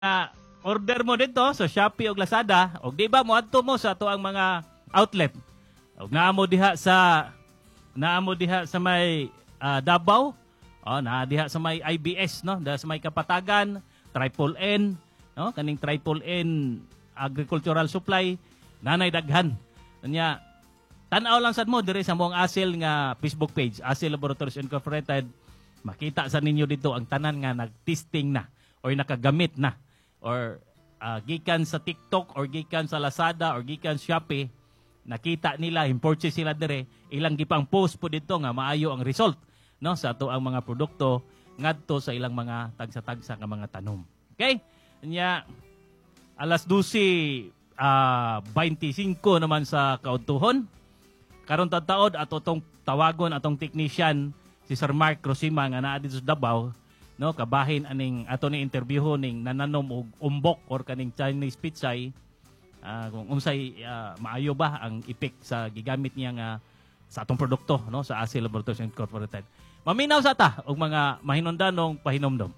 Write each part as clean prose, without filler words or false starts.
order mo dito sa Shopee o Lazada, o di ba mo adto mo sa tuang mga outlet. Og naamo diha sa may Davao, na diha sa may IBS, no, sa may Kapatagan, Triple N, no, kaning Triple N Agricultural Supply, nanay daghan. Kanya tan-aw lang sad mo dire sa mong ASIL nga Facebook page, ASIL Laboratories Incorporated. Makita sa ninyo dito ang tanan nga nag-testing na or nakagamit na or gikan sa TikTok or gikan sa Lazada or gikan Shopee, nakita nila, purchase sila dire, ilang gipang post po dito nga maayo ang result, no, sa ato ang mga produkto ngadto sa ilang mga tagsa-tagsa nga mga tanom. Okay? Nya alas 12:25 naman sa kaudtuhon. Karon taud ato tong tawagon atong technician si Sir Mark Rosima nga naa dito sa Davao, no, kabahin aning ato ni interview ning nananom og umbok or kaning Chinese pitsay, kung unsay maayo ba ang effect sa gigamit niya nga sa atong produkto, no, sa ASIL Laboratories Incorporated. Maminaw sa ta og mga mahinungdanong pahinomdom.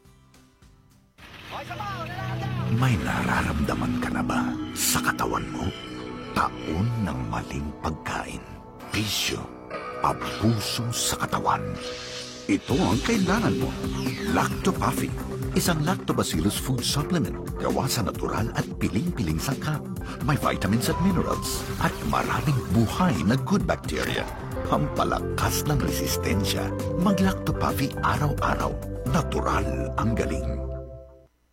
May nararamdaman ka na ba sa katawan mo? Taon ng maling pagkain, bisyo, abuso sa katawan. Ito ang kailangan mo. Lactopaffi, isang lactobacillus food supplement gawa sa natural at piling-piling sangkap. May vitamins at minerals at maraming buhay na good bacteria. Pampalakas ng resistensya. Mag-Lactopaffi araw-araw. Natural ang galing.